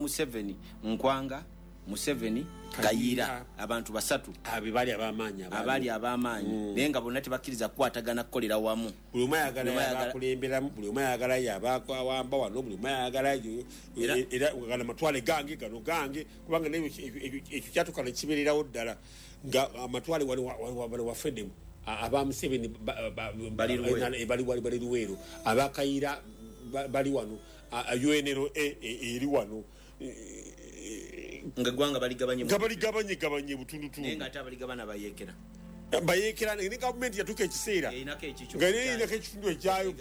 Museveni Nkwanga Museveni Kayira abantu basatu abali abamanyi nenga bonna tebakkiriza kukwatagana kukolera wamu buli omu ayagala kulembera buli omu ayagala yabako awamba wano buli omu ayagala era gana matwale gange kubanga ekyo kyatukana kibererawo ddala nga amatwale wano wafedemu aba Museveni bali Luweero abakayira bali wano UNRA eri wano nga gwanga baligabanye butundutundu nenga ate abaligabana bayekera ne government yatuka ekiseera nga inako ekitundu ekyayo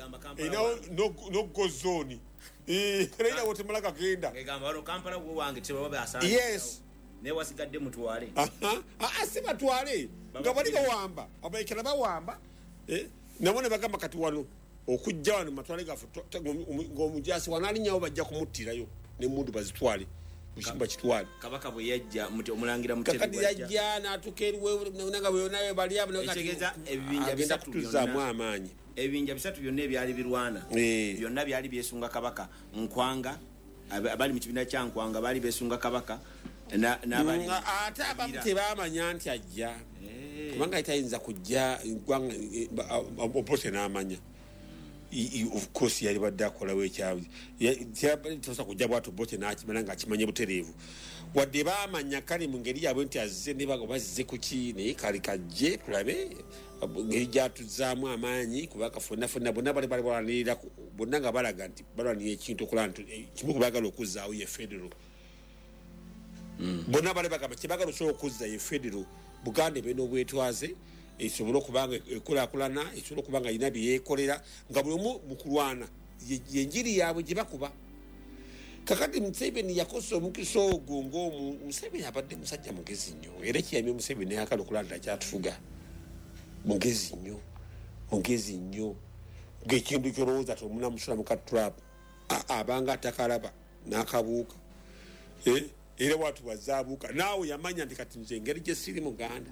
no go zone era wote malaka genda ngamba wano Kampala gwo wange tebaba basanga yes ne wasigadde mutwale si batwale nga bali bawamba abayekera bawamba nabone bagamba kati wano okujja wano matwale gafu ng'omujasi wanalinyawo bajja kumuttirayo ne mundu bazitwale kushimba kitwale kabaka bwe yajja omulangira Mutebi kakati yajja natukerwe nanga bwe nawe bali abo ekigeza ebibinja bisatu tuzamu amaanyi ebibinja bisatu byonna ebyali birwana byonna byali byesunga kabaka Nkwanga abali mu kibiina kya Nkwanga bali besunga kabaka n'abali ate abamu tebamanya nti ajja kubanga itayinza kujja Obote n'amanya of course yali badde akolawo ekyawe tosa kujja bwatu Obote n'akimala ng'akimanye butereevu wadde baamanya kale mu ngeri yabwe nti azze ne bazze ku ki naye kali kajje tulabe ngeri gyatuzaamu amaanyi kubanga fonna bonna bali balwanirira bonna nga balaga nti balwanirira ekintu okulaba nti kimu ku baagala okuzzaawo ye federo bonna bali bagamba kyebagala osobola okuzza ye federo Buganda ebe n'obwetwaze esobola okubanga ekulaakulana esobola okubanga alina bye yeekolera nga buli omu mu kulwana yenjiri yaabwe gye bakuba kakati Museveni yakosa omukisa ogwo Museveni abadde musajja mugezi nnyo era ekiyamye Museveni ayagala okulanda akyatufuga mugezi nnyo ng'ekintu kyolowooza ti omunamusula mu katrap abanga atakalaba n'akabuuka era watu wazaabuuka naawe yamanya nti kati nze engeri gye siri Muganda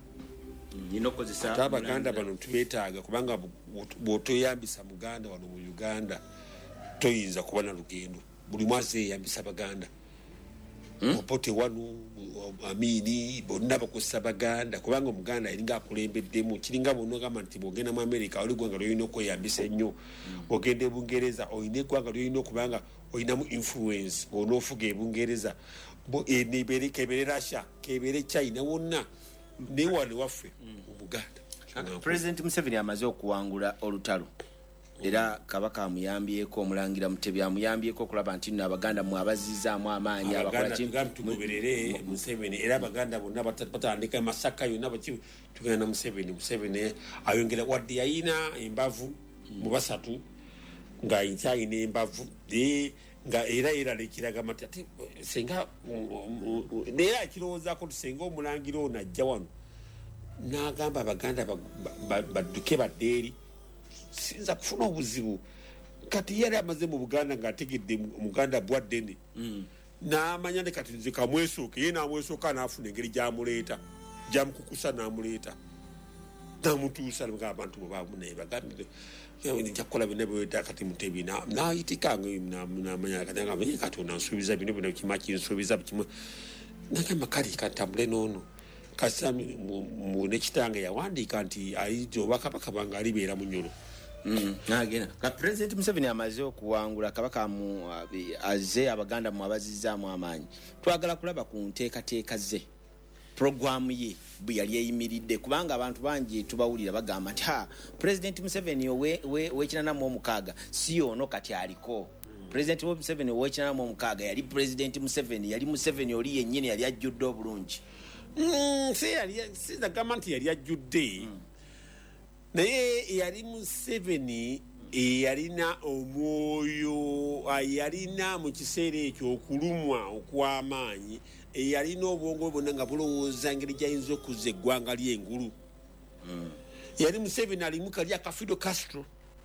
ate Abaganda bano tubeetaaga kubanga bw'otoyambisa Muganda wano mu Uganda toyinza kuba na lugendo buli mwazi eyambisa Baganda Obote wano Amini bonna bakozesa Baganda kubanga Omuganda yalinga akulembeddemu kiringa bonna ogamba nti bw'ogenda mu America oli eggwanga lyolina okweyambisa ennyo bw'ogenda e Bungereza olina eggwanga lyolina okubanga olinamu influence ng'onoofuga e Bungereza kebere Russia kebere China wonna ne wano waffe Omuganda President Museveni amaze okuwangula olutalo era kabaka amuyambyeko omulangira Mutebi amuyambyeko okulaba nti Abaganda mwabazizaamu amaanyi abakola tugoberere Museveni era Abaganda bonna batandika Masaka yonna tugenda na Museveni ayongera wadde yayina embavu mu basatu ng'ayina embavu nga era lekiraga matati senga neera akirowoozaako tusenga omulangira ono ajja wano n'agamba Abaganda badduke baddeeri sinza kufuna obuzibu kati yali amaze mu Buganda ng'ategedde Muganda bwaddene n'amanya ne kati nze kamwesooke ye n'amwesooka n'afuna engeri gyamuleeta gyamukukusa n'amuleeta n'amutuusa abantu bwe bamunaye bagambire njakukola bino byeweta kati Mutebi n'ayitika n'amanya kati onansuubiza bino kima kinsuubiza kimwe nagamba kale kantambule n'ono kasa nekitange yawandiika nti ayita oba kabaka bange alibeera mu Nyolo nagenda ka President Museveni amaze okuwangula kabaka azze Abaganda mu abazizaamu amaanyi twagala kulaba ku nteekateeka ze programu ye bwe yali eyimiridde kubanga abantu bangi tubawulira bagamba nti President Museveni w'ekinanamu omukaaga si ono kati aliko President Museveni w'ekinanamu omukaaga yali President Museveni yali Museveni oli yennyini yali ajjudde obulungi sinagamba nti yali ajjudde naye yali Museveni eyalina omwoyo yalina mu kiseera ekyo okulumwa okw'amaanyi eyalina obwongo bwonna nga bulowooza engeri gyayinza okuzza eggwanga ly'engulu yali Museveni alimu kali aka Fidel Castro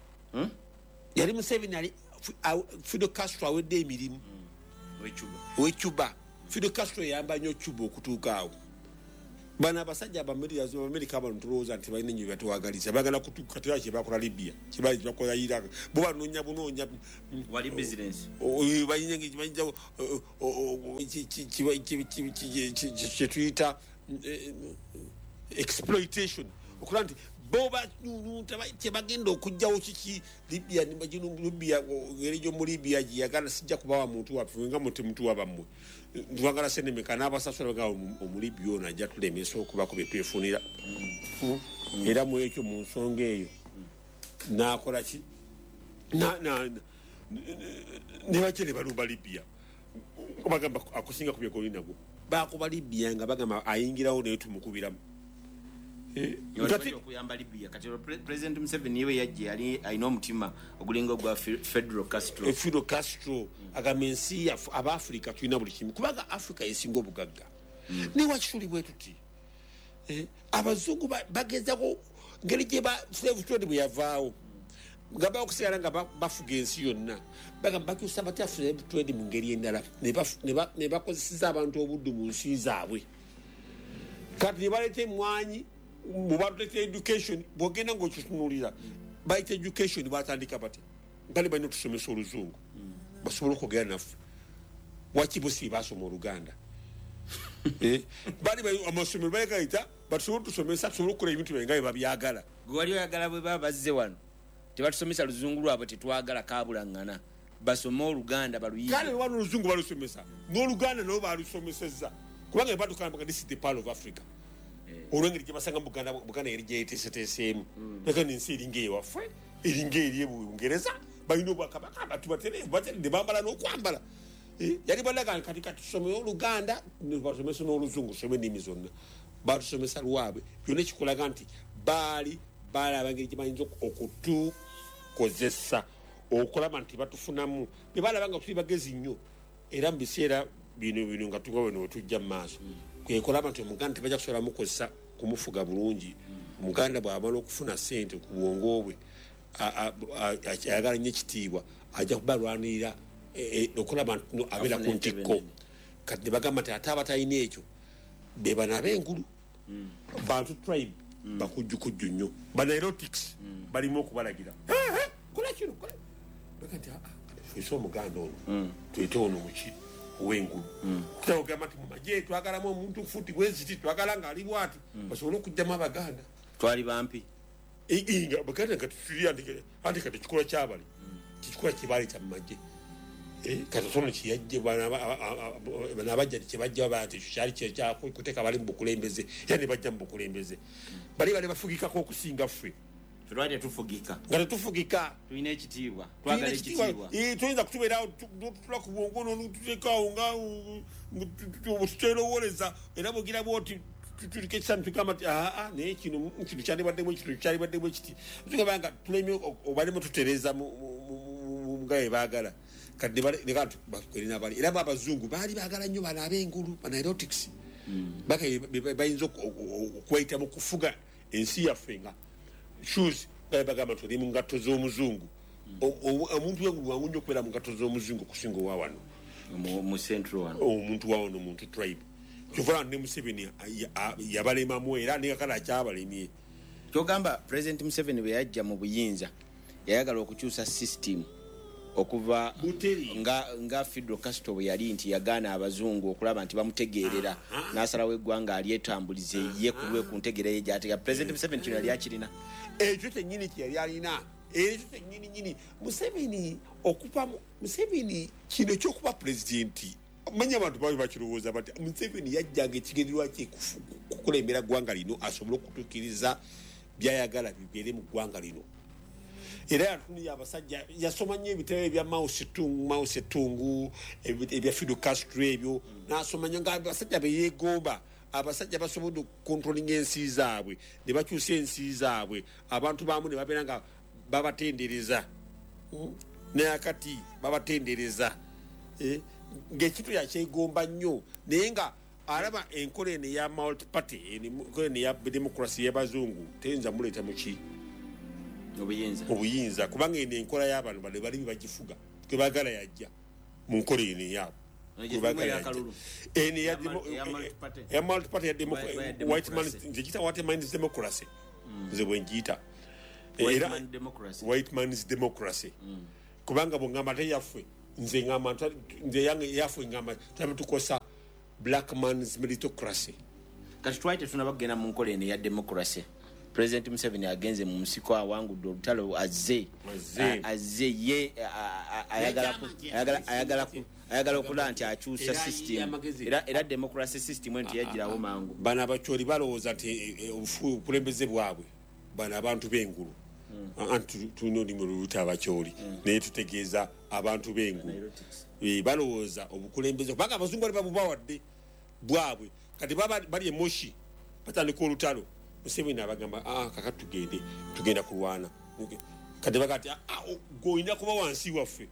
yali Museveni ali Fidel Castro awedde emirimu w'Cuba Fidel Castro yayamba nnyo Cuba okutuuka awo bana abasajja America abantu tulowooza nti balina nnyo byatuwagaliza bagala kutukatira kye bakola Libya kye bakola Iraq bo banoonya bunoonya wali business balina kye tuyita exploitation okuba nti boba bagenda okujjawo kiki Libya Libya ngeri gyo mu Libya giyagala sijja kubawa muntu waffe nga mutemutu wabammwe twagala senemeka n'abasasula baga omulibya ono ajja tulemesa okuba ku betwefunira era mu ekyo mu nsonga eyo n'akola ki ne bakere balumba Libya bagamba akusinga ku byekoli nagwo bakuba Libya nga bagamba ayingirawo naye tumukubiramu okuyamba Libya kati President Museveni yewe yajje yali alina omutima ogulinga ogwa Fidel Castro agamba ensi aba Africa tulina buli kimu kubanga Africa yesinga obugagga ne wakituli bwe tuti abazungu bagezako ngeri gye ba slave trade bwe yavaawo nga bakusigala nga bafuga ensi yonna bagamba bakyusa batya slave trade mu ngeri endala ne bakozeseza abantu obuddu mu nsi zaabwe kati ne baleeta emwanyi mubatuleta education bwogenda ng'okitunulira bayita education batandika bati bali balina otusomesa oluzungu basobole okwogera naffe wakibusi basoma oluganda bali amasomero bayagayita batusobole otusomesa tusobole okukola ebintu byenga bye babyagala gwe wali oyagala bwe baba bazze wano tebatusomesa luzungu lwabwe tetwagala kabulaŋŋana basome oluganda baluyize kale wano oluzungu balusomesa n'oluganda nabo balusomesezza kubanga batukamba this is the part of Africa olwengeri gye basanga Buganda yeri gyeyeteeseteeseemu naga nensi eringa ewaffe eringa eri Bungereza balina obwakabaka abantu batere bambala n'okwambala yali balaga kati tusome oluganda basomesa n'oluzungu tusome ennimi zonna batusomesa lwabwe byonna ekikulaga nti baali balaba ngeri gye bayinza okutukozesa okulaba nti batufunamu bye balaba nga tuli bagezi nnyo era mu biseera bino nga tuga weno wetujja mu maaso kwekolaba nti omuganda tebajja kusobola mukozesa kumufuga bulungi omuganda bw'amala okufuna ssente ku bwongo bwe ayagala nnyo ekitiibwa ajja kubalwanirira okulaba nti abeera ku ntikko kati ne bagamba nti ate abatalina ekyo be bano ab'engulu bantu tribe bakujjukujju nnyo banairotics balimu okubalagira kola kino baga nti fese omuganda ono twete ono muki ow'engulu tutagamba nti mumaje twagalamu omuntu futi bweziti twagala ng'ali bwati basobole okujjamu abaganda twali bampi nga baganda nga tutuli anti kati ekikola kyabali kikikola kyebaali kya mumaje katotono kiyajje banabajja kyebajja bati kyali kyakuteeka bali mu bukulembeze era ne bajja mu bukulembeze bali bafugikako okusinga ffe tulwadde tufugika nga tetufugika tulina ekitiibwa twagala ekitiibwa tuyinza kutubeerawo tutula ku bwongo notutekawo nga tuteerowoleza era bwogira bwoti tuliko ekisani tugamba ti naye kino kyalibaddemu ekiti kyalibaddemu ekiti tugamba nga tulemye obalemu tutereza nga bwe baagala kati bakolina bali era abazungu baali baagala nnyo bano ab'engulu banairotics bayinza okweyitamu kufuga ensi yaffe nga shoes bagamba nti oli mu ngatto z'omuzungu omuntu wengulu wangu nnyo okubeera mu ngatto z'omuzungu okusinga owa wano mu central wano omuntu wa wano omuntu tribe kyovula ne Museveni yabalemamu era nekakala akyabalemye kyogamba President Museveni bwe yajja mu buyinza yayagala okukyusa system okuva nga Fidel Castro bwe yali nti yagaana abazungu okulaba nti bamutegeerera n'asalawo eggwanga alyetambulize ye kulwe ku ntegeera ye gy'atega President Museveni kino yali akirina ekyo kyennyini kyeyali alina ekyo kyennyini Museveni kino ekyokuba pulezidenti manya abantu baali bakirowooza bati Museveni yajjanga ekigendererwa kye kukulembera ggwanga lino asobole okutuukiriza byayagala bibeere mu ggwanga lino era yatuniya abasajja yasoma nnyo ebitabo ebya Mao Zedong ebya Fidel Castro ebyo n'asoma nnyo nga abasajja beyeegomba abasajja basobodde okukontrolinga ensi zaabwe ne bakyusa ensi zaabwe abantu baamu ne babeera nga babatendereza nayakati babatendereza ng'ekintu yakyegomba nnyo naye nga alaba enkola eno eya multi party enkola eno eya democracy y'abazungu teyinza muleeta muki obuyinza kubanga eno enkola y'abantu bano bali bagifuga twebagala yajja mu nkola eno eyaabo ya multiparty ya white man njikita white man's democracy nze bwenjita white man's democracy kubanga bongamba teyaffe nze ngamba nze yange yaffe ngamba tukosa black man's meritocracy kati twaite tunabagenda mu nkola eno ya democracy. President Museveni agenze mu musiko awangudde olutalo azze ye ayagala okulaba nti akyusa system era democracy system enti yagirawo mangu. Bana abacholi balowooza nti obukulembeze bwabwe bana abantu b'engulu anti tunoni mu luta abacholi naye tutegeeza abantu b'engulu balowooza obukulembeze kubanga abazungu bali babubawadde bwabwe kati bali emoshi batandika olutalo. Museveni abagamba kaka tugenda kulwana kati bagati goyina kuba wansi waffe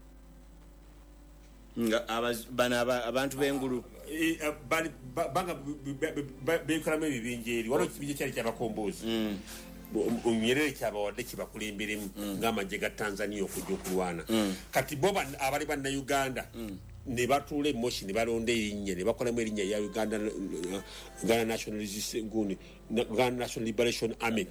abantu b'engulu banga bekolamo ebibinja eri waliwo ekibinja kyali kyabakombozi Nyerere kyabawadde kibakulemberemu ng'amagye ga Tanzania okujja okulwana kati bo abali banna Uganda ne batuula emoshi ne balonda erinnya ne bakolamu erinnya ya Uganda National Liberation Army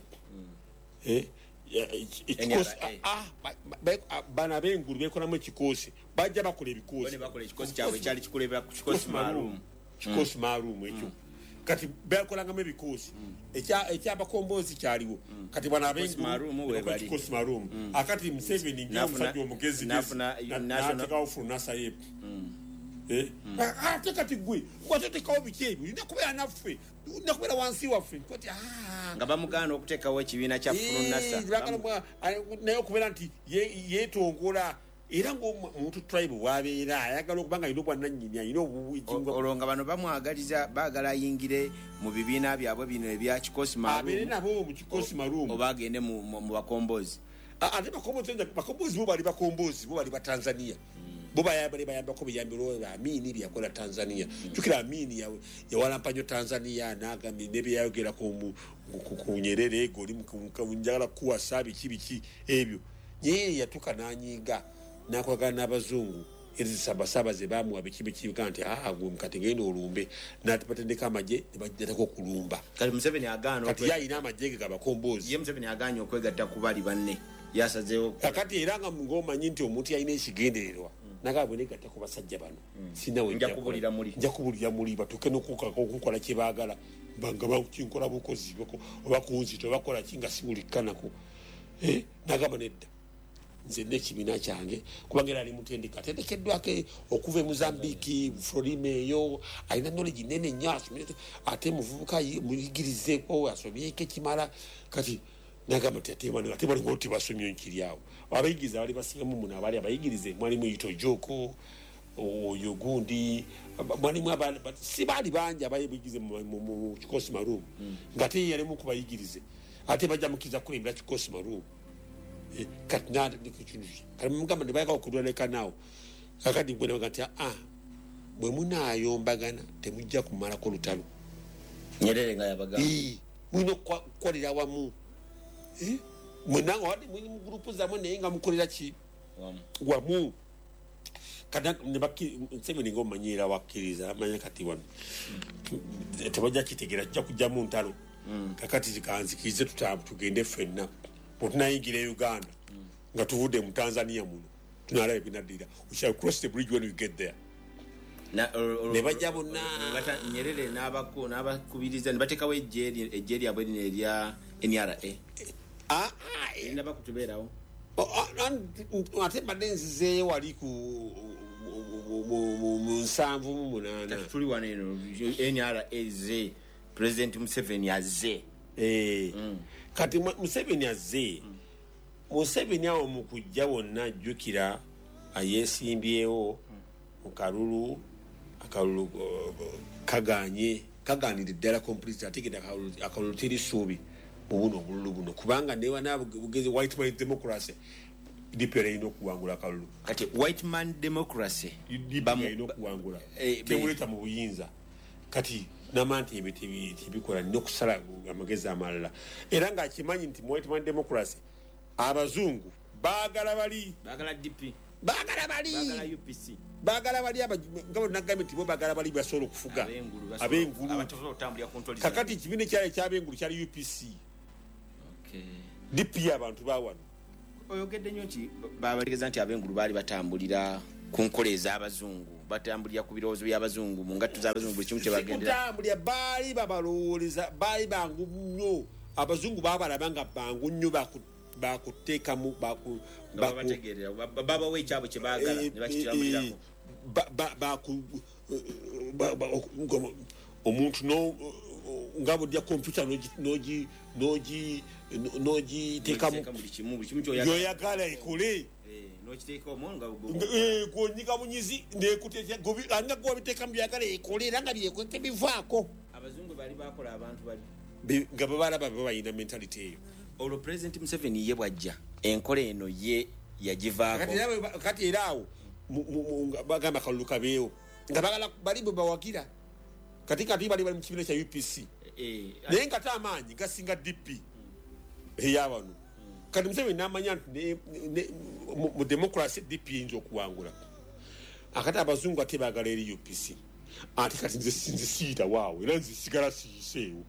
bana b'engulu bekolamu ekikoosi bajja bakola ekikoosi kyabwe kyali kikolebera ku kikoosi maalumu ekyo kati bekolangamu ebikoosi ekyabakombozi kyaliwo kati bana b'engulu maalumu akati Museveni ng'omusajja omugezi n'atekawo FUNASA ate kati gwe watotekawo biki ebyo olina kubeera naffe olina kubeera wansi waffe nga bamugaana okuteekawo ekibiina kya FUNASA naye okubeera nti yeetongola era ng'omuntu tribe wabeera ayagala okubanga alina obwannannyini alina olwo nga bano bamwagaliza baagala ayingire mu bibiina byabwe bino ebya kikosi abeere nabo mu kikosi malumu oba agende mu bakombozi ate bakombozi bo bali bakombozi bo bali batanzania bo bayambako biyambiro Amini byakola Tanzania jukira Amini yawalampanyo Tanzania nagambye ne byayogera ku Nyerere goli mu njagala kuwasa biki ebyo ye yatuka nanyiga nakwagana n'abazungu ezisabasaba ze bamuwa biki kanti gwe mkategenda olumbe natipatendeka amagye nebajjatako okulumba kati Museveni agaana kati yayina amagye ge gabakombozi ye Museveni agaanye okwegatta ku bali banne yasazeewo kakati era nga ng'omanyi nti omuntu yalina ekigendererwa nagabwe negatta ku basajja bano sinawe nja kubulira muli batuke n'okukola kye baagala banga bakinkola bukozi oba kunzita bakola kinga sibulikkanako nagamba nedda nze n'ekibiina kyange kubanga era ali mutendeka atendekeddwako okuva e Mozambique Florime eyo alina knowledge nene nnyo ate muvubuka muyigirizeeko asomyeko ekimala kati nagamba tebalinga oti basomye nkiri awo abayigiriza bali basingamu muno abali abayigirize mwalimu Ito Joko oyo gundi mwalimu si baali bangi abayigirize mu kikosi malumu ngate yalimu kubayigirize ate bajja mukiza kulembera kikosi malumu kati mugamba nebayaka okulwaleka naawo kakati gwenagati bwe munayombagana temujja kumalako lutalo Nyerere nga yabagamba mulina okukolera wamu mwenanga wadde muli mu gurupu zamwe naye nga mukolera ki wamu Museveni ng'omumanyiira wakkiriza amanya kati wano tebajja kitegera kijja kujja mu ntalo kakati kanzikirize tugende ffenna bwetunayingira e Uganda nga tuvudde mu Tanzania muno tunalaba ebinaddira we shall cross the bridge when we get there ne bajja bonna Nyerere n'abakubiriza ne bateekawo ejje lyabwe lino erya NRA nabakutubeerawo ate badde nzizeeyo wali mu 7 tuli wano eno NRA ze President Museveni azze kati Museveni azze Museveni awo mu kujja wonna ajjukira ayeesimbyewo mu akalulu kagaanidde ddala complete ategedde akalulu teri ssuubi mu buno obululu buno kubanga newanabugezi white man democracy dipera ino okuwangula akalulu kati white man democracy ino okuwangula tebuleeta mu buyinza kati namanti tibikola nnyo okusala amagezi amalala era ng'akimanyi nti white man democracy abazungu baagala bagala bali UPC bagala bali ngabo nagambe tibo bagala bali basobola okufuga abengulu abatozo otambulira ku ntoli kakati kibine kyali kyabengulu kyali UPC DP abantu bawano oyogedde nnyo nti babategeeza nti abengulu baali batambulira ku nkola ez'abazungu batambulira ku birowoozo by'abazungu mu ngatto z'abazungu buli kimu kye bagendera kutambulira baali babalowoleza baali bangu nnyo abazungu baabalaba nga bangu nnyo bakuteekamu babategeerera babawa ekyabo kye baagala ne bakitambulirako omuntu nga budya kompyuta n'ogiteekamu gyoyagala ekole gonyiga bunyizi anga gwobiteekamu byagala ekole era nga byekote bivaako abazungu bali bakola abantu bali nga babalaba balina mentality eyo olwo president Museveni ye bwajja enkola eno ye yagivaako kati era awo bagamba kalulu kabeewo nga bagala bali bwe bawagira kati bali mu kibiina kya UPC naye nkate amaanyi gasinga DP eyabano kati Museveni n'amanya nti mu democracy DP yinza okuwangula akati abazungu ate baagala eri UPC ate kati nze siyita waawo era nze sigala siyiseewo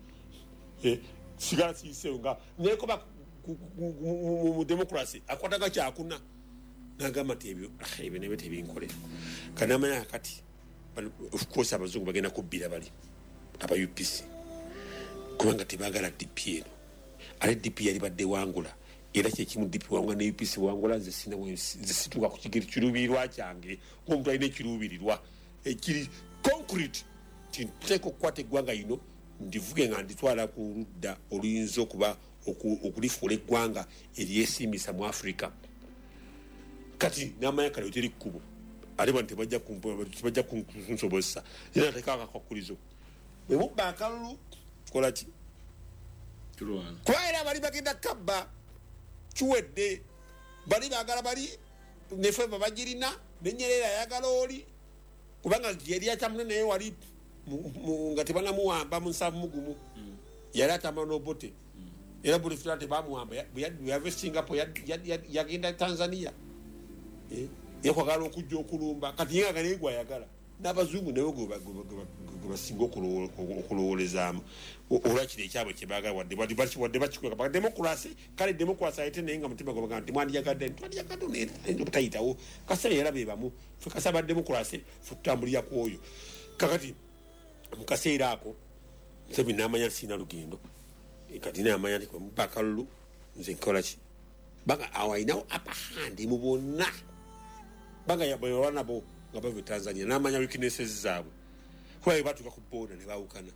nga nekoba mu democracy akwataga kyakuna nagamba nti ebyo nebyo tebinkolera kanamanya kati of course abazungu bagenda kubbira bali aba UPC kubanga tebagala DP eno ale DP yali badde wangula era kyekimu DP wangula ne UPC wangula nze situka ku kigeri kiruubirirwa kyange omuntu alina ekiruubirirwa ekiri concrete tinteeka okukwata eggwanga lino ndivuge nga nditwala ku ludda oluyinza okuba okulifuula eggwanga eryesiimisa mu Africa kati n'amanya kale oteri kkubo ate bano tebajja kunsobozesa era nateekako akakulizo bwe mubba akalulu tukola ki kuba era bali bagenda kabba kiwedde bali baagala bali nefe babagirina nenyerera ayagala oli kubanga yeri akyamune naye wali nga tebanamuwamba mu nsavu mugumu yali atambula n'obote era buli fula tebamuwamba yava e Singapore yagenda Tanzania yakwagala okujja okulumba kati yenga naye gwayagala n'abazungu naye gwe basinga okulowolezaamu olwakiri ekyabwe kyebagala wadde bakikweka demokrasi kale demokrasi ayite naye nga mutima gwabaga nti mwandiyagadde obutayitawo kaseera era bebamu fe kasaba demokrasi fe tutambulira ku oyo kakati mukaseera ako Museveni n'amanya siina lugendo kati n'amanya nti kwemuba akalulu nze nkola ki baga awo ayinawo apahandi mu bonna baga yabalwa nabo nga bava Tanzania n'amanya weaknesses zaabwe kuba batuuka ku booda ne bawukana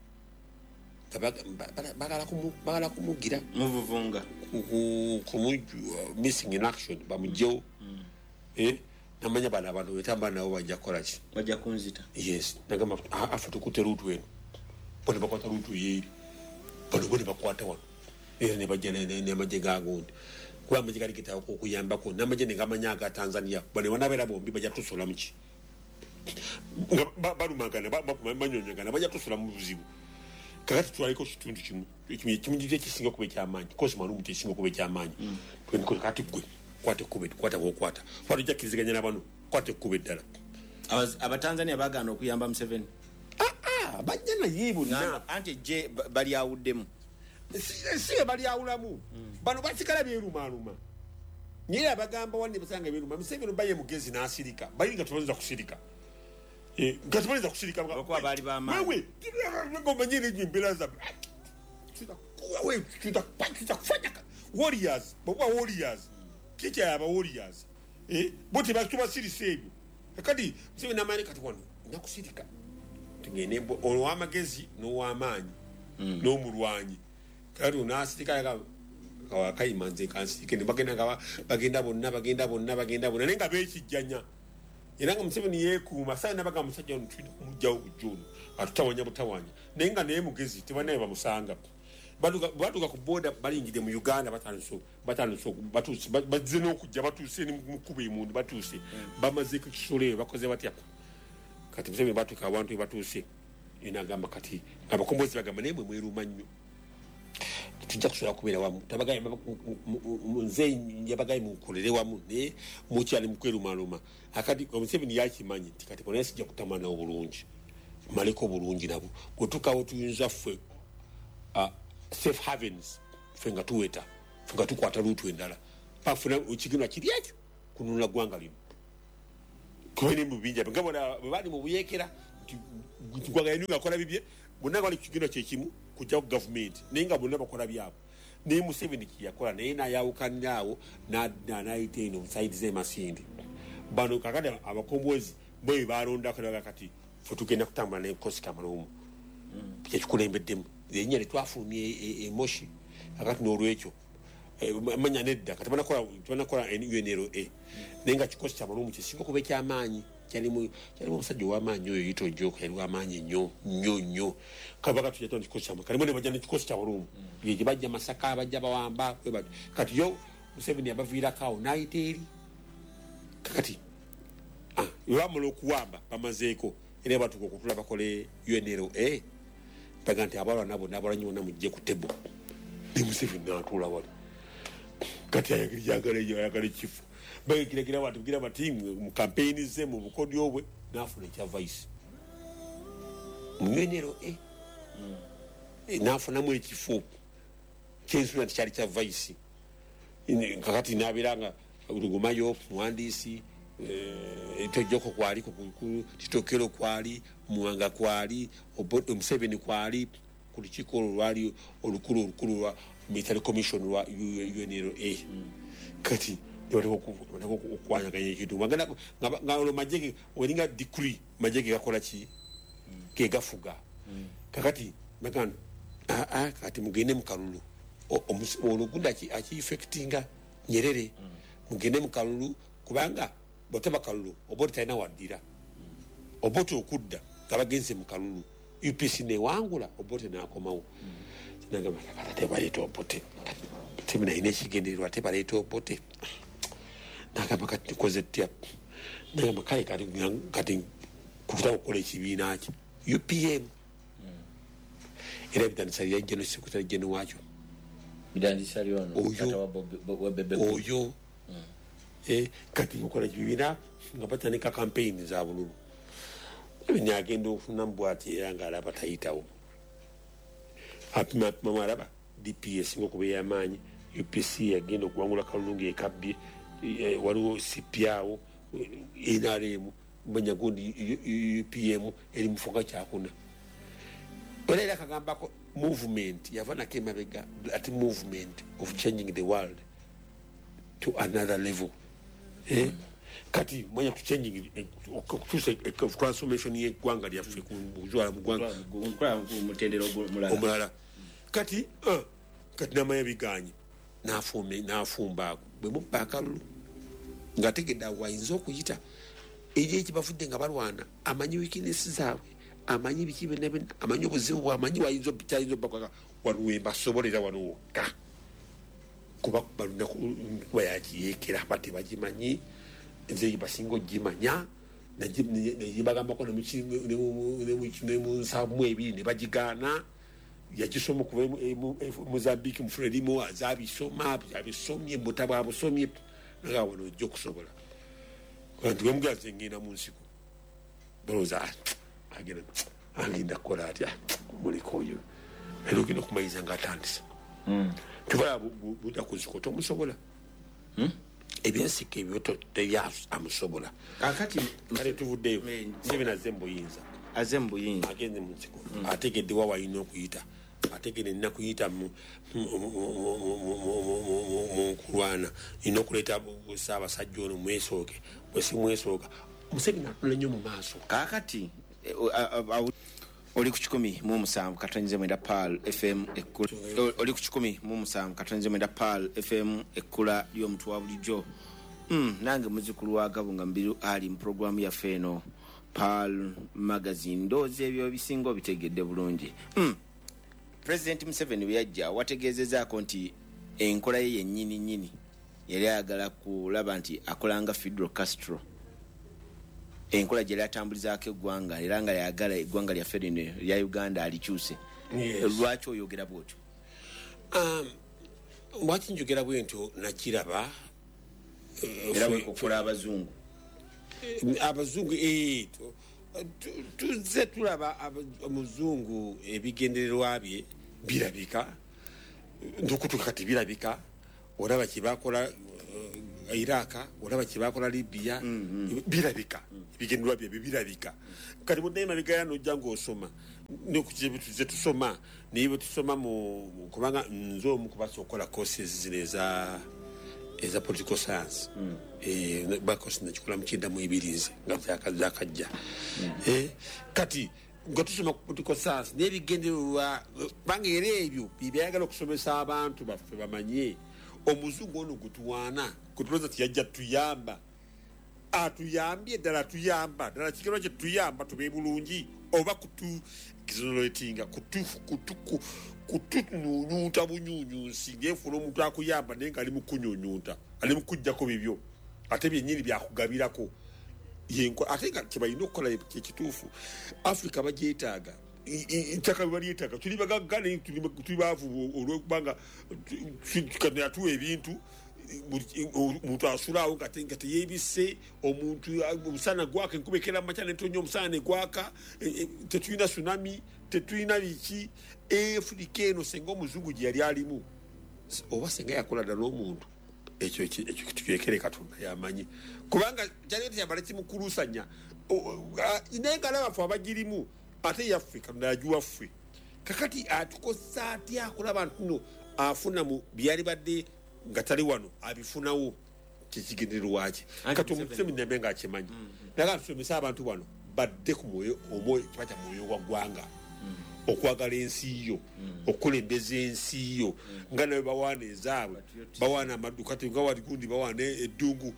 bagala kumugira muvuvunga missing in action bamugyewo namanya bano abantu wetamba nabo bajja kukola ki bajja kunzita yes nagamba afe tukute ruutu eno bone bakwata ruutu yeeri bone bakwata wano era nebajja n'amagye gagundi kuba amagye gali getaako okuyambako n'amagye negamanya aga Tanzania bane banabeera bombi bajja tusola muki balumagana banyonyagana bajja tusola mu buzibu kakati twaliko kitundu kimu ekisinga okuba ekyamaanyi kosi malumu tekisinga okuba ekyamaanyi kati gwe kwata wokwata tujja kkiriziganya nabano kwata ekkuba eddala abatanzania bagana okuyamba Museveni bajja naye bonna anti je bali awuddemu si bali awulamu bano basigala byerumaluma nyera abagamba wanne basanga byeruma Museveni baye mugezi n'asirika bali nga tubanza kusirika nga tubanza kusirika bakwa bali bamaanyi wewe ngomba nyine nyimbira za tutafanya warriors baba warriors kicha yaba warriors bote batuba sirisa ebyo kati Museveni n'amaanyi kati wano nakusirika tugende olw'amagezi n'ow'amaanyi n'omulwanyi kati unasirika yaga kawakayima nze kansirike ne bagenda bonna naye nga beekijjanya era nga Museveni yeekuuma saa nabaga musajja omujjawo bujjuno atutawanya butawanya naye nga naye mugezi tebanaye bamusanga batuuka ku booda balingidde mu Uganda bazze n'okujja batuuse mu kkubo emundu batuuse bamazeeko kisolo eyo bakoze batya kati Museveni batuuka abantu batuuse enagamba kati abakombozi bagamba naye mwe mweruma nnyo tujja kusobola kubeera wamu nze yabagaye mukolere wamu naye mukyali mukwerumaluma akati Museveni yakimanyi nti kati bona sijja kutamana obulungi maleko bulungi nabo bwetukawo tuyinza ffe safe havens ffe nga tuweta ffe nga tukwata luutu endala pafuna ekigenda kiri ekyo kununula ggwanga lino kubeni mubinja nga bona bwe bali mu buyeekera nti ggwanga yenu ngakola bibye bonna nga bali kigenda kyekimu kujja ku gavumenti naye nga bonna bakola byabo naye Museveni kiyakola naye nayawukaniraawo nayita eno musaidi z'emasindi bano kakati abakombozi bwe balondako naga kati ffe tugenda kutambula n'enkosi Kamaloomu kyekikulembeddemu erinnya lyetwafulumye emoshi kakati n'olwekyo manya nedda kati banakola UNRA naye nga kikosi Kamaloomu kisinga okuba ekyamaanyi kyalimu omusajja ow'amaanyi oyo yita Ojoko yali w'amaanyi nnyo kabaka tujja kikosi Kamaloomu kalimu ne bajja n'ekikosi Kamaloomu gye bajja Masaka bajja bawamba kati yo Museveni abaviirako awo n'ayita eri kakati bamala okuwamba bamazeeko era batuka okutula bakole UNRA baga nti abalwana bonna abalanyi bonna mujje ku tebo ne Museveni n'atuula wali kati ayagala ekifo bagekiragira abantu kugira bati mu campaign ze mu bukodyo bwe n'afuna ekya vice mu UNRA n'afunamu ekifo kyensuna kyali kya vice kakati n'abeeranga Lugumayo muwandiisi Tojoko kwali Kitokero kwali Muwanga kwali Museveni kwali ku lukiiko lwali olukulu lwa Military Commission lwa UNRA kati ndio okwanyaganya ekintu nga olumajege welinga decree majege gakola ki ke gafuga kakati magana kati mugende mu kalulu olugunda aki effectinga Nyerere mugende mu kalulu kubanga botaba kalulu obote taina wadira obote okudda kabagenze mu kalulu UPC ne wangula obote nakomawo nanga makakata tebaleto obote timina ine kigenderwa tebaleto obote nanga makati kozetya nanga makai kati kufuta okola ekibiina ki UPM era bitandisali ya jeno sekretari jeno wacho bidandisali ono oyo kati okola ekibiina nga batandika campaign za bululu ebinyagenda okufuna mbwati era nga alaba tayitawo apima maraba DPS ngokuba ey'amaanyi UPC yagenda okuwangula kalungi ekabbye waliwo CPAO NRM banyagundi UPM eri mufunga kyakuna era kagambako movement yavanako emabega at movement of changing the world to another level kati mwanya to changing okutuusa transformation y'eggwanga lyaffe kuzwala mu ggwanga mutendero omulala kati namanya biganye n'afumba bwe mubba akalulu ng'ategedde awo ayinza okuyita eri ekibavudde nga balwana amanyi wikinesi zaabwe amanyi biki byonna amanyi obuzibu bwe amanyi kyayinza obbakwaka waliwo basobolera wano wokka kuba balinakuba yagiyeekera ba tebagimanyi nze basinga ogimanya negibagambako nemunsamu ebiri ne bagigaana yagisoma okuva Mozambique mufulerimu azabisoma abisomye mutabo abusomye naga wano ojja okusobola kanti wemugaze ngenda mu nsiko balowooza agenda kukola atya muliko oyo era ogenda okumaliriza ngaatandisa tubala budda ku nsiko tomusobola ebyensiko ebyo amusobola kakati kale tuvuddeyo Museveni azze mu buyinza agenze mu nsiko ategedde wa walina okuyita ategedde nina kuyita mu kulwana nina okuleeta Ssaabasajja ono mwesooke bwesimwesooka Museveni atula nnyo mu maaso kakati oli ku 107 katonyeze mwenda PAL FM ekkula oli ku 107 katonyeze mwenda PAL FM ekkula ly'omuntu wa bulijjo nange muzukulu wa Gabunga Mbiru ali mu programu yaffe eno PAL magazine ndoozi ebyo bisinga bitegedde bulungi President Museveni bwe yajja wategeezezaako nti enkola ye yennyini yali ayagala kulaba nti akolanga Fidel Castro enkola gye yatambulizaako eggwanga era nga yagala eggwanga lyaffe lino lya Uganda alikyuse lwaki oyogera bwotyo Lwaki njogera bwentyo nakiraba era wekukola abazungu tuze tulaba omuzungu ebigendererwa bye birabika ndokutuka kati birabika olaba kyebakola Iraka olaba kyebakola Libya birabika ebigendererwa bye birabika kati mudaima bigaya nojja ng'osoma tuze tusoma nibo tusoma mu kubanga nze omu kubasa okukola courses zino eza political science bakosi nakikola mukyenda mu ibirinze nga zakajja kati nga tusoma political science n'ebigendererwa kubanga era ebyo byayagala okusomesa abantu baffe bamanye omuzungu ono gutuwaana kutuloza tiyajja tuyamba atuyambye ddala atuyamba ddala kigero kye tuyamba tube bulungi oba kutuexoneratinga kutunyunyunta bunyunyunsi ng'efuna omuntu akuyamba naye nga ali mu kunyunyunta ali mu kujjako bibyo ate byennyini byakugabirako ate nga kyebalina okukola kyekituufu Africa bagyetaaga ettaka byebalyetaaga tuli bagagga naye tuli baavu olwokubanga atuwa ebintu omuntu asulaawo nga teyeebisse omuntu omusana gwaka enkuba ekera mumakya netonya omusana negwaka tetulina tsunami tetulina biki Africa eno senga omuzungu gye yali alimu oba senga yakola ddala omuntu ekyo kituyekere Katonda yamanyi kubanga kyali teyambala kimukulusanya naye nga n'abafu abagirimu ate yaffe Katonda yagiwaffe kakati atukosa atya akola bantu no afuna mu byali badde nga tali wano abifunawo kyekigendererwa kye kati omusembe nga akimanyi naye tusomesa abantu bano badde ku mwoyo omwoyo kibata mwoyo wa ggwanga okwagala ensi yo okulembeza ensi yo nga nawe bawaana ezaabwe bawaana amadduka nga waligundi bawaana eddungu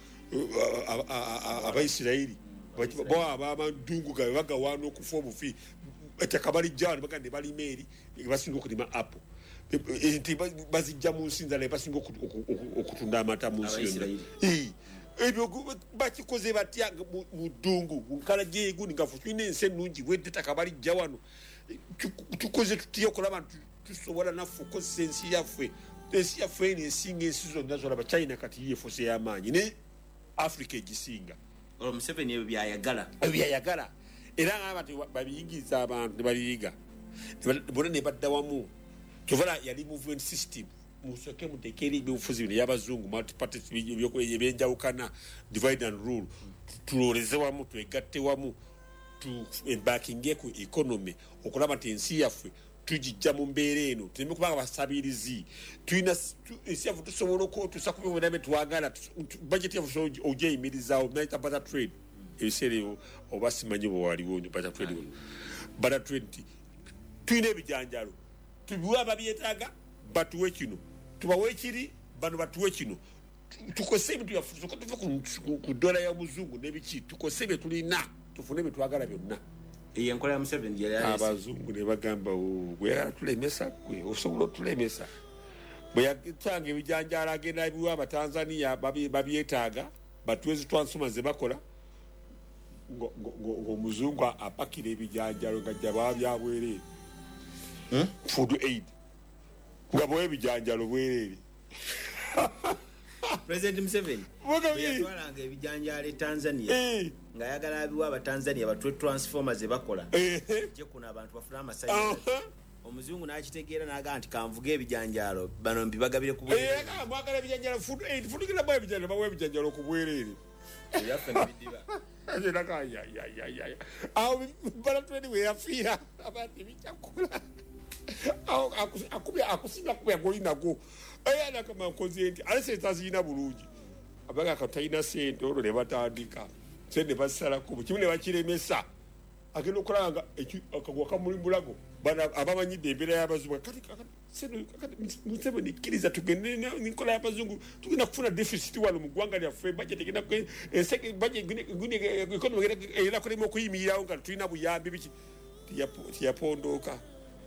abaisirayiri abamadungu gabe bagawaana okufa obufi ettaka balijjawa nebaga ne balima eri basinga okulima apple nti bazijja mu nsi nzala basinga okutunda amata mu nsi yonna ebyo bakikoze batya mu ddungu nkala gyegundi ngafu tulina ensi ennungi wedde ettaka balijja wano tukoze tutya okulaba nti tusobola naffe okukozesa ensi yaffe eno esinga ensi zonna zolaba China kati yefuse y'amaanyi ne Africa egisinga Museveni ebyo byayagala era ng'abantu babiyigiriza abantu ne babiyiga bona ne badda wamu kyova yali movement system musoke muteekeri ebyobufuzi bino ey'abazungu multiparty ebyenjawukana divide and rule tuloleze wamu twegatte wamu embakinge ku economy okulaba nti ensi yaffe tugijja mu mbeera eno tuleme kubanga basabirizi tulina ensi yaffe tusobola okutuusa ku byo bwe twagala budget yaffe ogyeyimirizaawo naita butter trade ebiseera ebyo oba simanyi bwe waliwo butter trade butter trade tulina ebijanjalo tubiwe ababyetaaga batuwe kino tubawe ekiri bano batuwe kino tukose ebintu yaffe soka tuve ku dola y'omuzungu n'ebiki tukose bye tulina tufune bye twagala byonna enkola ya Museveni yali abazungu ne bagamba bwe yagala tulemesa gwe osobola otulemesa bwe yatanga ebijanjaalo agenda biwa abatanzania babyetaaga batuwe zitwansoma ze bakola ng'omuzungu apakira ebijanjaalo nga jja babyabwereere food aid nga bwe ebijanjalo bwereere President Museveni yatwalanga ebijanjalo Tanzania nga yagala abiwa abatanzania batwe transformers ze bakola je kuna abantu bafuna amasanyalaze omuzungu n'akitegeera n'agamba nti kanvuga ebijanjalo bano mbibagabire ku bwereere mwagala ebijanjalo food aid funikira bwe ebijanjalo bawe ebijanjalo ku bwereere yaffe nebidiba awo balatweni we yafiira abantu bikyakula akusinga kuba golinago eyana kama nkoze nti ale sente azirina bulungi abaga akatalina sente olwo ne batandika sente ne basalako kimu ne bakiremesa agenda okulaba nga akagwa kamuli mulago abamanyidde embeera y'abazungu kati Museveni kkiriza tugende n'enkola y'abazungu tugenda kufuna deficit wano mu ggwanga lyaffe budget egenda economy era kulema okuyimirirawo nga tulina buyambi biki tiyapondooka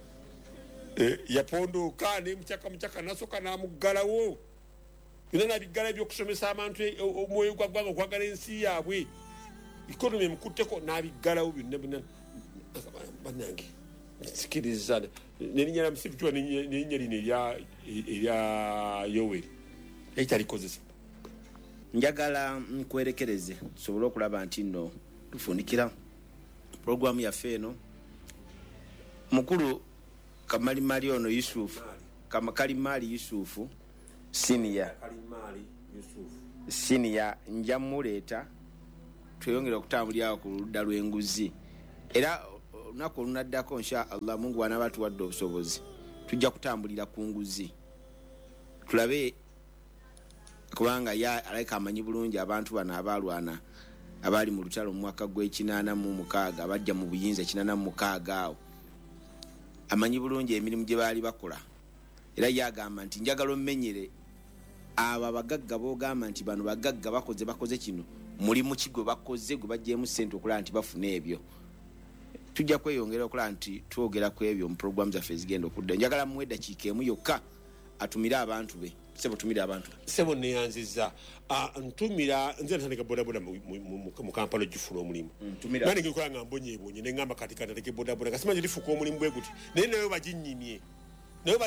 yapondooka nemukyaka nasoka namuggalawo era nabiggala ebyokusomesa abantu omwoyo gwa ggwanga okwagala ensi yaabwe economy emukutteko nabiggalawo byonna bannange sikiriza neninyala msifu neninya lino erya Yoweri ekitalikozesa njagala nkwerekereze tusobole okulaba nti nno tufundikira programu yaffe eno mukulu Kamalimali ono Yusufu Kalimali Yusufu senior nja muleeta tweyongera okutambulira ku ludda lw'enguzi era olunaku olunaddako insha Allah Mungu wanaaba tuwadde obusobozi tujja kutambulira ku nguzi tulabe kubanga aleka amanyi bulungi abantu bano abalwana abali mu lutalo mu mwaka gw'86 abajja mu buyinza 86 awo amanyi bulungi emirimu gye baali bakola era yagamba nti njagala omenyere aba bagagga bogamba nti bano bagagga bakoze kino mulimu kigwe bakoze gwe bajjemu ssente okulaba nti bafuna ebyo tujja kweyongera okulaba nti twogera ku ebyo mu programu zaffe zigenda okudda njagala muwe eddakiika emu yokka atumire abantu be sebo tumira abantu sebo neyanziza ntumira nze ntandika bodaboda mu Kampala gifuna omulimu nani ngikola nga mbonyebonye nengamba katikati ateke bodaboda kasimanyi lifuka omulimu bwe guti naye nayo baginyimye nayo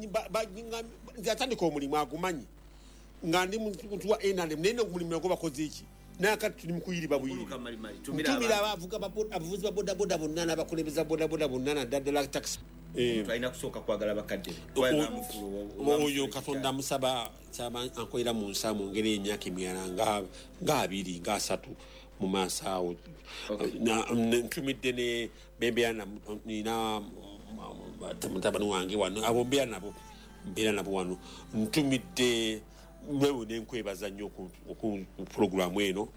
nze atandika omulimu agumanyi nga ndi muntu wa NRM naye omulimu nago bakoze iki nakati tuli mukuyiriba buyiri tumira abavuzi ba bodaboda bonna n'abakulembeza bodaboda bonna naddala taxi twaina kusooka kwagala bakadde oyo Katonda musaba kyaba ankolera mu nsa mu ngeri emyaka emirala nga 2 nga 3 mu maaso awo ntumidde ne bembeana nina mutabani wange wano abo mbeera nabo wano ntumidde mwewe nenkwebaza nnyo ku programu eno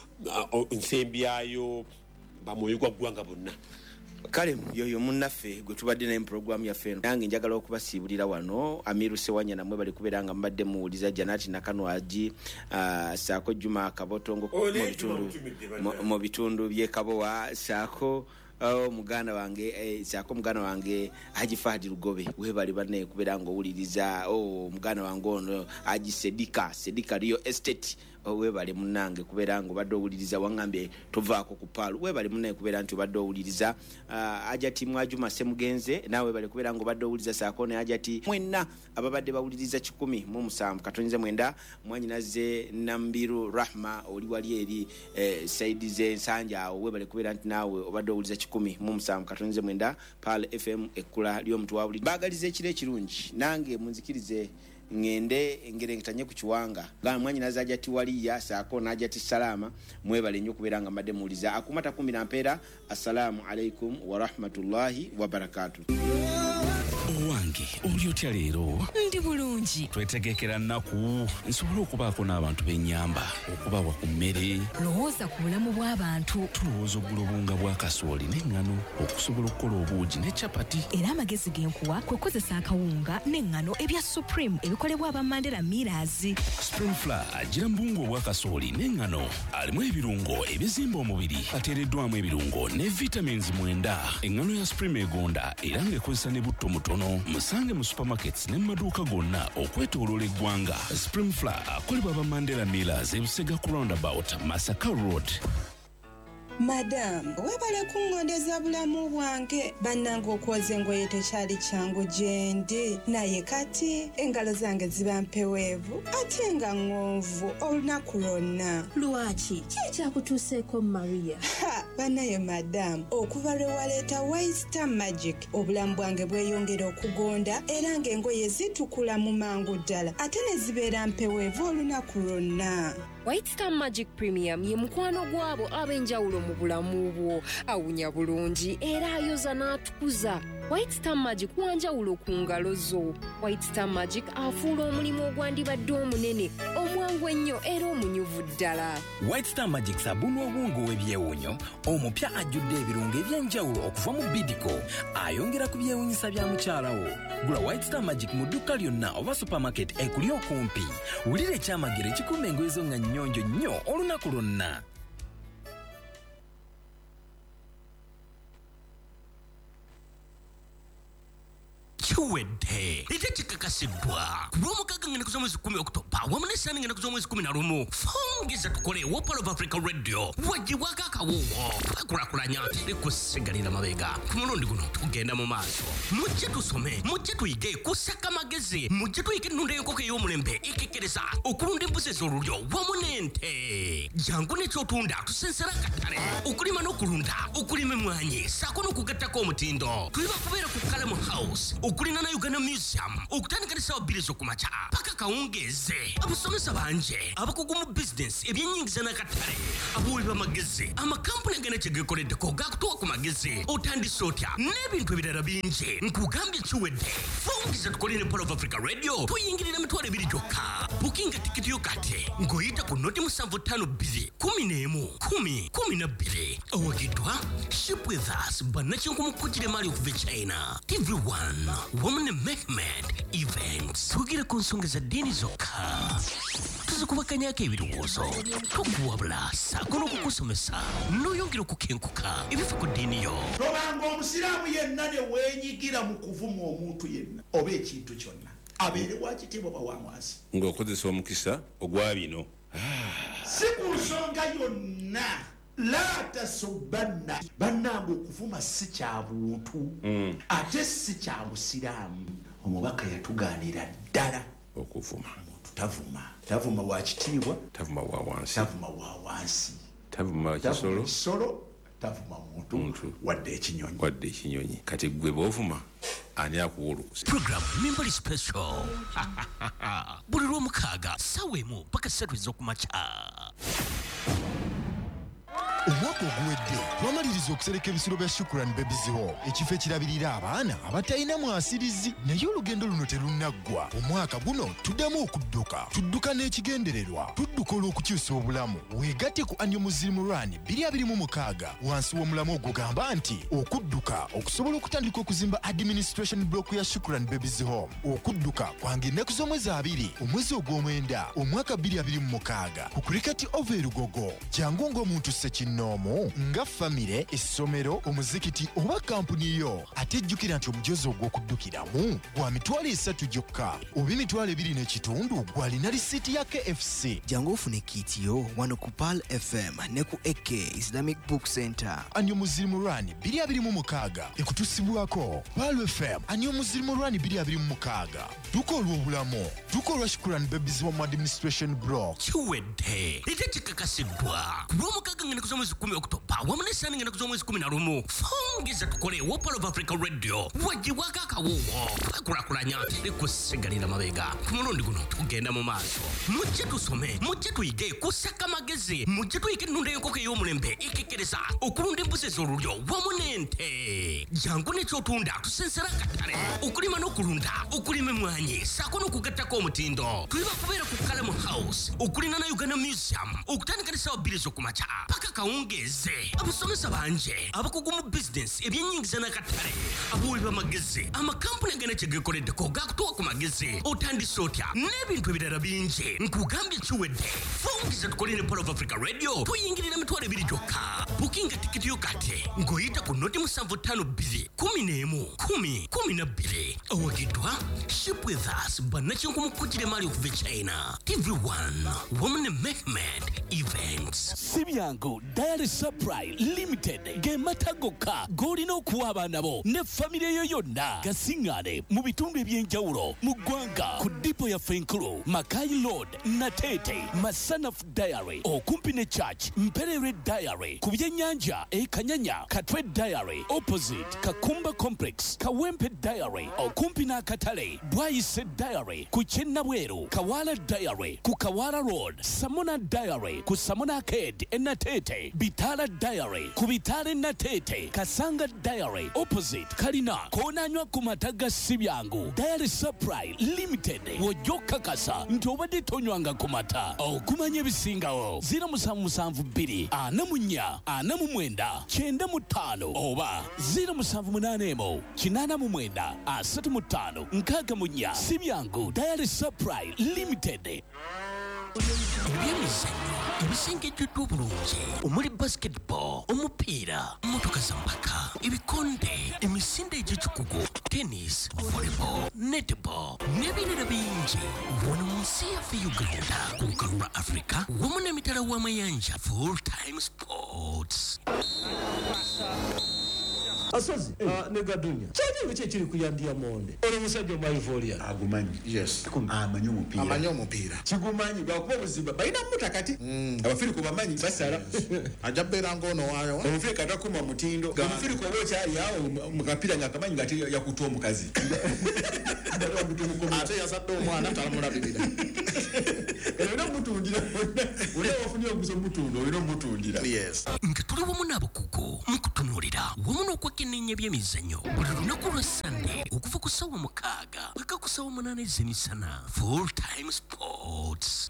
nsembyayo bamwoyo gwa ggwanga bonna kale yoyo munnaffe gwe tubadde naye mu programu yaffe eno nange njagala okubasiibulira wano Amiru Sewanya namwe bali kubeera nga mbadde muwuliza Janati Nakanwaji saako Juma Kabotongo mu bitundu by'e Kabowa saako muganda wange saako muganda wange Haji Fahdi Lugobe webali banne kubeera nga owuliriza muganda wange ono Haji Sedika Rio Estate webale munange kubeera nga obadde owuliriza wangambye tovaako ku paalu webale munange kubeera nti obadde owuliriza Ajati Mwajuma Semugenze nawe bale kubeera nga obadde owuliriza saako ne Ajati mwenna ababadde bawuliriza 107 katonze mwenda mwanyinaze Nambiru Rahma oli wali eri Saidi ze Nsanja awo webale kubeera nti nawe obadde owuliriza 107 katonze mwenda Pal FM ekkula ly'omuntu wa buli bagalize ekire ekirungi nange munzikirize ngende engerengitanye ku kiwanga nga mwanyinaze Ajati waliya saako n'Ajati Salama mwebale nnyo kubeera nga mbadde muwuliza akumata 10 nampeera assalamu alaikum wa rahmatullahi wa barakatuh owange oli otya leero ndi bulungi twetegekera nnaku nsobola okubaako n'abantu b'ennyamba okubawa ku mmere lowooza ku bulamu bw'abantu tulowooza oggula obunga bwa kasooli n'eŋŋano okusobola okukola obuugi ne capati era amagezi genkuwa kwe kozesa akawunga n'eŋŋano ebya Supreme ebikolebwa aba Mandela Millers Spring Flour agira mbungu obwa kasooli n'eŋŋano alimu ebirungo ebizimba omubiri ateereddwamu ebirungo ne vitamins 9 eŋŋano ya Supreme egonda era ng'ekozesa ne butto mutono musange mu supermarkets ne maduuka gonna okwetooloola eggwanga Spring Flour akolebwa aba Mandela Millers ebusega ku roundabout Masaka Road. Madam, webale kungondeza bulamu bwange bannange okwoza engoye tekyali kyangu gyendi naye kati engalo zange ziba mpeweevu ate nga ŋŋonvu olunaku lwonna. Lwaki kyekyakutuuseeko Maria? Bannaye madam, okuva lwe waleeta White Star Magic obulamu bwange bweyongera okugonda era ng'engoye zitukula mu mangu ddala ate ne zibeera mpeweevu olunaku lwonna. White Star Magic Premium ye mukwano gwabo ab'enjawulo mu bulamu bwo awunya bulungi era ayoza n'atukuza. White Star Magic wanjawulo ku ngalo zo. White Star Magic afuula omulimu ogwandibadde omunene omwangu ennyo era omunyuvu ddala. White Star Magic sabuni obwongo w'ebyewunyo omupya ajjudde ebirungo eby'enjawulo okuva mu Bidco ayongera ku byewunyisa bya mukyalawo. Gula White Star Magic mu dduka lyonna oba supermarket ekuli okumpi. Wulira ekyamagero ekikuuma engoye zo nga nnyonjo nnyo olunaku lwonna. chiwedde ite chikakasidwa kulwomukaka ngene kuza mwezi 10 Oktoba wamunesani ngene kuza mwezi 11 fungiza tukole Wopal of Africa Radio wajiwaka akawuwo akulakulanya likusigalira mabega kumulundi guno tugenda mu maaso mujje tusome mujje tuyige kusaka magezi mujje tuyige nnunda y'enkoko ey'omulembe ikikiriza okulunda embuzi z'olulyo wamu n'ente jangu n'ekyotunda tusensera akatale okulima n'okulunda okulima emmwanyi saako n'okugattako omutindo tuliba kubeera ku Kalemu House okulina na Uganda Museum okutandika n'essaawa 2 z'okumakya paka kawungeeze abasomesa banje abakugu mu business ebyennyingiza n'akatale abuuli b'amagezi amakampuni agenda kye geekoleddeko gaakutuwa ku magezi otandise otya n'ebintu ebirala bingi nkugambye kiwedde fungiza tukole ne Wopal of Africa Radio tuyingirira emitwalo 2 gyokka bukinga tikiti yo kati ng'oyita ku noti 752 11 owagiddwa ship with us bannakinku mukujjira emaali okuva e China TV1 Women Mehmet Events tugire ku nsonga za ddiini zokka tuzikubaganyako ebirowoozo tokuwabula saako n'okukusomesa n'oyongera okukenkuka ebifa ku ddiini yo tobanga omusiraamu yenna ne weenyigira mu kuvuma omuntu yenna oba ekintu kyonna abeere wakitiibwa bawamwasi ng'okozesa omukisa ogwa bino si ku nsonga yonna la tasubanna bannange okuvuma si kya buntu ate si kya busiraamu omubaka yatugaanira ddala okuvuma tavuma wa kitiibwa tavuma wa wansi tavuma kisolo tavuma muntu wadde ekinyonyi kati gwe bw'ovuma ani akuwa olukusa program Mimbali Special buli lw'omukaaga ssaawa 1 paka 3 ez'okumakya. Omwaka oguwedde twamaliriza okusereka ebisiro bya Shukran Babies Home ekifo ekirabirira abaana abatalina mwasirizi naye olugendo luno terunaggwa. Omwaka guno tuddamu tudduka n'ekigendererwa tudduka olw'okukyusa obulamu weegatte ku Annual Muslim Run 2026 wansi w'omulamu ogugamba nti okudduka okusobola okutandika okuzimba administration block ya Shukran Babies Home okudduka kwange ennaku z'omwezi 2 omwezi ogw'omwenda omwaka 2026 ku Cricket Over Lugogo jangu ng'omuntu sekino nomo nga famire essomero omuzikiti oba kampuni yo ate jjukira nti omujozi ogw'okuddukiramu gwa mitwalo 3 gyokka oba emitwalo 2 n'ekitundu gwalina lisiti ya KFC. Jangu ofune kiti yo wano ku Pal FM ne ku AK Islamic Book Center. Annual Muslim Run 2026 ekutusibwako Pal FM Annual Muslim Run 2026 duko olw'obulamu duko olwa Shukran Babies Home Administration Block kiwedde ite kikakasidwa kulw'omukaaga ngene kuza mwezi 10 Oktoba wamunesani ngene kuza mwezi 11 fungiza tukole Wopal of Africa Radio wajiwaka akawuwo akulakulanya likusigalira mabega kumulundi guno tugenda mu maaso mujje tusome mujje tuyige kusaka magezi mujje tuyige nnunda y'enkoko ey'omulembe ikikiriza okulunda embuzi z'olulyo wamu n'ente jangu n'ekyotunda tusensera akatale okulima n'okulunda okulima emmwanyi saako n'okugattako omutindo tuliba kubeera ku Kalemu House okulina na Uganda Museum okutandika n'essaawa 2 z'okumakya paka kawungeeze abasomesa banje abakugu mu business ebyennyingiza n'akatale abuuli b'amagezi amakampuni agenda kye geekoleddeko gaakutuwa ku magezi otandise otya n'ebintu ebirala bingi nkugambye kiwedde fungiza tukole ne Wopal of Africa Radio tuyingirira emitwalo 2 gyokka bukinga tikiti yo kati ng'oyita ku noti 752 11 owagiddwa ship with us bannakinku mukujjira emaali okuva e China TV1 Women Mehmet Events. Sibyango Diary Supply Limited gemata gokka golina okuwa abaana bo ne famire yo yonna gasiŋŋaane mu bitundu ebyenjawulo mu ggwanga ku dipo ya Fenkulu Makai Road Natete Masanaf Diary okumpi ne Church Mperere Diary ku byennyanja Kanyanya Katwe Diary opposite Kakumba Complex Kawempe Diary okumpi n'akatale Bwayise Diary ku Kyennabweru Kawala Diary ku Kawala Road Samona Diary ku Samona Arcade Natete Bitala Diary ku Bitale Natete Kasanga Diary opposite Kalina konanywa ku mataga Sibyangu Diary Supply Limited wojjoka kasa nti obadde tonywanga ku mata okumanya ebisingawo 0772 44 49 95 oba 0781 89 35 64 Sibyangu Diary Supply Limited. ebyemizannyo ebisengejjuddwa obulungi omuli basketball, omupiira, motoka zampaka, ebikonde, emisinde egy'ekikugu, tennis, volleyball, netball n'ebirala bingi wano mu nsi yaffe Uganda ku lukalu lwa Africa wamu n'emitala w'amayanja Full Time Sports. Asozi negadunya kyali kiri kuyandia monde ono musajja maivolia agumanyi yes amanyi omupiira kigumanyi gwakuba obuzimba balina mutakati abafiri kubamanyi basala ajabera ngono wayo omufiri katakuma mutindo omufiri kwa wocha yawo mukapira ngakamanyi ngati yakutoa omukazi ate yasadde omwana talamulabirira era mutundira ule wafunye omuzo mutundo ino mutundira yes nga tuli wamu n'abakugu mukutunuulira wamu n'okwekenneenya by'emizannyo buli lunaku lwa Sunday okuva ku ssaawa 6 paka ku ssaawa 8 ez'emisana. Full Time Sports.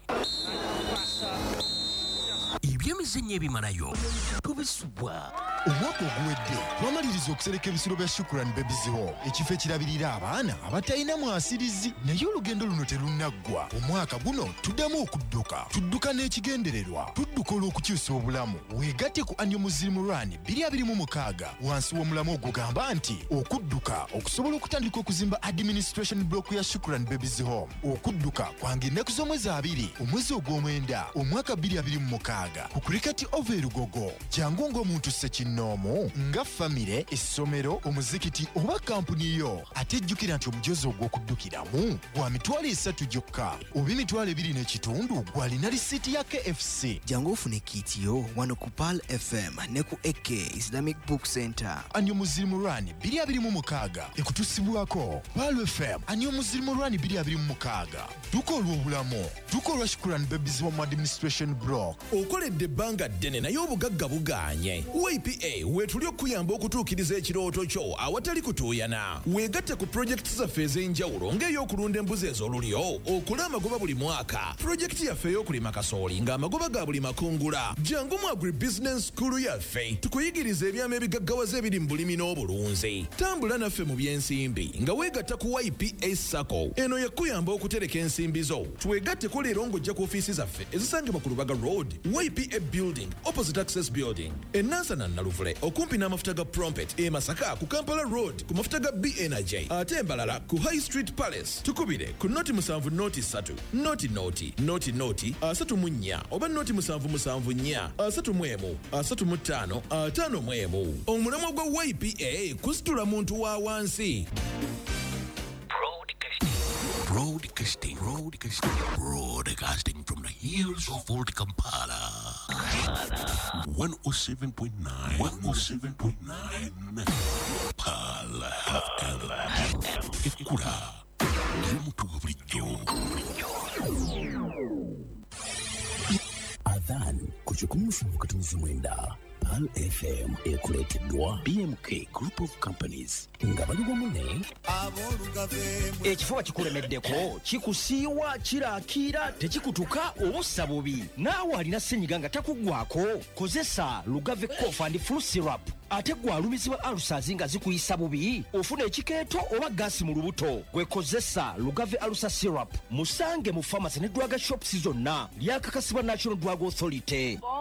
Ebyemizannyo ebimalayo tubisubwa. Omwaka oguwedde twamaliriza okusereka ebisiro bya Shukrani Babies Hall, ekifo ekirabirira abaana abatalina mwasirizi, naye olugendo luno terunaggwa. Omwaka guno tuddamu okudduka, tudduka n'ekigendererwa, tudduka olw'okukyusa obulamu. Weegatte ku Annual Muslim Run 2026 wansi w'omulamu ogugamba nti okudduka okusobola okutandika okuzimba administration block ya Shukrani Babies Hall. Okudduka kwange ennaku z'omwezi 2 omwezi ogw'omwenda omwaka 2026 ku Cricket Over Lugogo. Jangu ng'omuntu Ssekinomo nga famire, essomero, omuzikiti oba kampuni yo, ate jjukira nti omujozi ogw'okuddukiramu gwa mitwalo 3 gyokka oba emitwalo 2 n'ekitundu gwalina lisiiti ya KFC. Jangu ofune kiti yo wano ku Pal FM ne ku AK Islamic Book Center. Annual Muslim Run 2026 ekutusibwako Pal FM. Annual Muslim Run 2026 duka olw'obulamu, duka olwa Shukrani Babies Home Administration Block. Okoledde ebbanga ddene naye obugagga buganye. YPA wetuli okuyamba okutuukiriza ekirooto kyo awatali kutuuyana. Weegatte ku projekiti zaffe ez'enjawulo ng'ey'okulunda embuzi ez'olulyo, okula amagoba buli mwaka, projekiti yaffe ey'okulima kasooli ng'amagoba ga buli makungula. Jangu mu Agribusiness School yaffe tukuyigiriza ebyama ebigaggawaza ebiri mu bulimi n'obulunzi. Tambula naffe mu by'ensimbi nga weegatta ku YPA Sacco. Eno yakuyamba okutereka ensimbi zo. Twegatteko leero ng'ojja ku ofiisi zaffe ezisangibwa ku Lubaga Road, YPA Building, opposite Access Building, Nansana Naluvule okumpi n'amafuta ga Prompet, Masaka ku Kampala Road ku mafuta ga BNJ, ate Mbalala ku High Street Palace. Tukubire ku noti 7 noti 3 noti 34 oba noti 7 35 55. Omulamwa gwa YPA kusitula muntu wa wansi. Broadcasting from the hills of Old Kampala. 107.9 Pala FM. Ekura y'omuntu wa bulijjo. Adhan ku 17 Pal FM ekuleeteddwa BMK Group of Companies nga bali wamu ne ekifuba kikulemeddeko kikusiiwa kiraakira tekikutuka obussa bubi naawe alina ssenyiga nga takuggwako kozesa Lugave Cough and Flu Syrup ate gwalumizibwa alusazi nga zikuyisa bubi ofuna ekikeeto oba gaasi mu lubuto gwekozesa Lugave Alusa Syrup musange mu pharmacy ne drug shops zonna lyakakasibwa National Drug Authority.